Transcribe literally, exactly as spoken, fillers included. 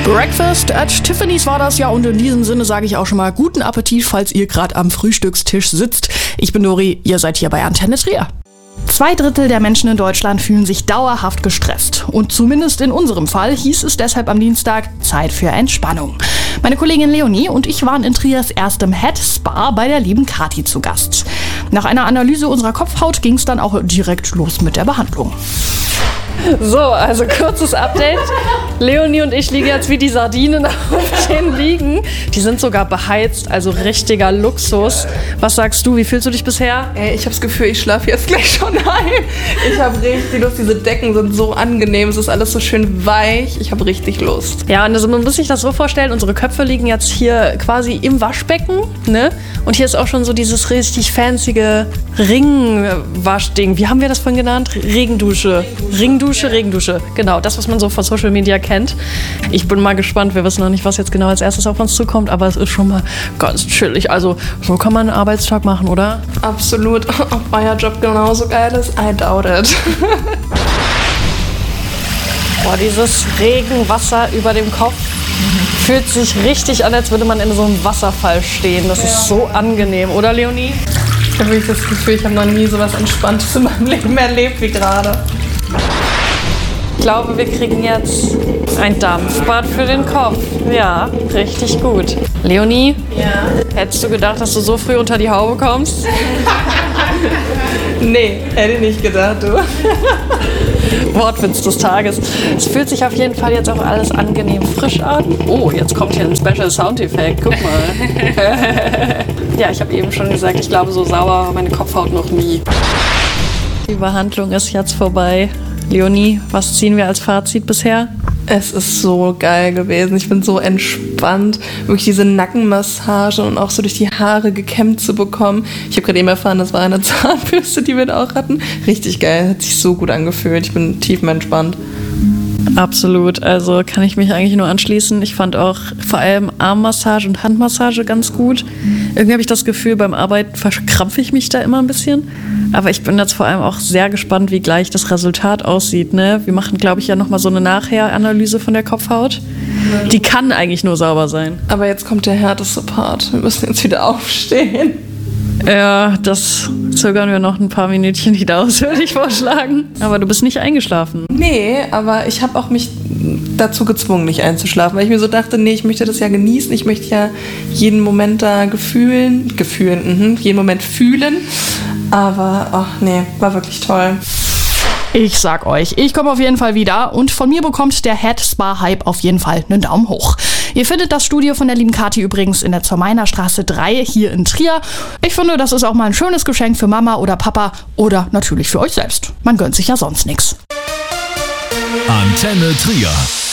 Breakfast at Tiffany's war das ja, und in diesem Sinne sage ich auch schon mal guten Appetit, falls ihr gerade am Frühstückstisch sitzt. Ich bin Dori, ihr seid hier bei Antenne Trier. Zwei Drittel der Menschen in Deutschland fühlen sich dauerhaft gestresst. Und zumindest in unserem Fall hieß es deshalb am Dienstag Zeit für Entspannung. Meine Kollegin Leonie und ich waren in Triers erstem Head Spa bei der lieben Kathi zu Gast. Nach einer Analyse unserer Kopfhaut ging es dann auch direkt los mit der Behandlung. So, also kurzes Update. Leonie und ich liegen jetzt wie die Sardinen auf den Liegen. Die sind sogar beheizt, also richtiger Luxus. Was sagst du, wie fühlst du dich bisher? Ey, ich habe das Gefühl, ich schlafe jetzt gleich schon ein. Ich habe richtig Lust, diese Decken sind so angenehm, es ist alles so schön weich. Ich habe richtig Lust. Ja, und also man muss sich das so vorstellen, unsere Köpfe liegen jetzt hier quasi im Waschbecken, ne? Und hier ist auch schon so dieses richtig fancy Ringwaschding. Wie haben wir das vorhin genannt? Regendusche. Ringdusche, Regendusche. Genau, das, was man so von Social Media kennt. Ich bin mal gespannt. Wir wissen noch nicht, was jetzt genau als erstes auf uns zukommt, aber es ist schon mal ganz chillig. Also, so kann man einen Arbeitstag machen, oder? Absolut. Ob euer Job genauso geil ist, I doubt it. Boah, dieses Regenwasser über dem Kopf fühlt sich richtig an, als würde man in so einem Wasserfall stehen. Das ja. ist so angenehm, oder Leonie? Ich habe wirklich das Gefühl, ich habe noch nie so was Entspanntes in meinem Leben erlebt wie gerade. Ich glaube, wir kriegen jetzt ein Dampfbad für den Kopf. Ja, richtig gut. Leonie, ja? Hättest du gedacht, dass du so früh unter die Haube kommst? Nee, hätte ich nicht gedacht, du. Wortwitz des Tages. Es fühlt sich auf jeden Fall jetzt auch alles angenehm frisch an. Oh, jetzt kommt hier ein Special Soundeffekt. Guck mal. Ja, ich habe eben schon gesagt, ich glaube, so sauer war meine Kopfhaut noch nie. Die Behandlung ist jetzt vorbei. Leonie, was ziehen wir als Fazit bisher? Es ist so geil gewesen. Ich bin so entspannt. Wirklich diese Nackenmassage und auch so durch die Haare gekämmt zu bekommen. Ich habe gerade eben erfahren, das war eine Zahnbürste, die wir da auch hatten. Richtig geil. Hat sich so gut angefühlt. Ich bin tiefenentspannt. Absolut. Also kann ich mich eigentlich nur anschließen. Ich fand auch vor allem Armmassage und Handmassage ganz gut. Irgendwie habe ich das Gefühl, beim Arbeiten verkrampfe ich mich da immer ein bisschen. Aber ich bin jetzt vor allem auch sehr gespannt, wie gleich das Resultat aussieht. Ne? Wir machen, glaube ich, ja nochmal so eine Nachher-Analyse von der Kopfhaut. Die kann eigentlich nur sauber sein. Aber jetzt kommt der härteste Part. Wir müssen jetzt wieder aufstehen. Ja, das zögern wir noch ein paar Minütchen hinaus, würde ich vorschlagen. Aber du bist nicht eingeschlafen. Nee, aber ich habe auch mich dazu gezwungen, nicht einzuschlafen, weil ich mir so dachte, nee, ich möchte das ja genießen, ich möchte ja jeden Moment da gefühlen, gefühlen, mh, jeden Moment fühlen, aber ach nee, war wirklich toll. Ich sag euch, ich komme auf jeden Fall wieder und von mir bekommt der Head Spa Hype auf jeden Fall einen Daumen hoch. Ihr findet das Studio von der lieben Kathi übrigens in der Zermainer Straße drei hier in Trier. Ich finde, das ist auch mal ein schönes Geschenk für Mama oder Papa oder natürlich für euch selbst. Man gönnt sich ja sonst nichts. Antenne Trier.